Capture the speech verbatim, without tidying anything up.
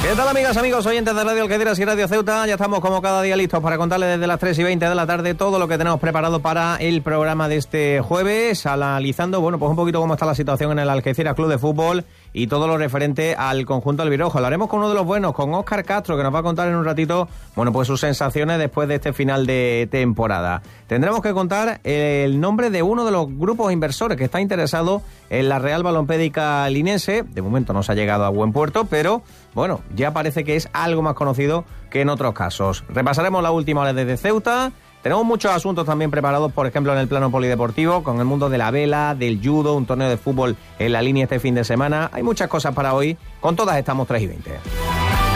¿Qué tal, amigas, amigos, oyentes de Radio Algeciras y Radio Ceuta? Ya estamos como cada día listos para contarles desde las tres y veinte de la tarde todo lo que tenemos preparado para el programa de este jueves, analizando, bueno, pues un poquito cómo está la situación en el Algeciras Club de Fútbol y todo lo referente al conjunto albirrojo. Hablaremos con uno de los buenos, con Óscar Castro, que nos va a contar en un ratito, bueno, pues sus sensaciones después de este final de temporada. Tendremos que contar el nombre de uno de los grupos inversores que está interesado en la Real Balompédica Linense. De momento no se ha llegado a buen puerto, pero bueno, ya parece que es algo más conocido que en otros casos. Repasaremos la última hora desde Ceuta. Tenemos muchos asuntos también preparados, por ejemplo, en el plano polideportivo, con el mundo de la vela, del judo, un torneo de fútbol en la línea este fin de semana. Hay muchas cosas para hoy. Con todas estamos tres y veinte.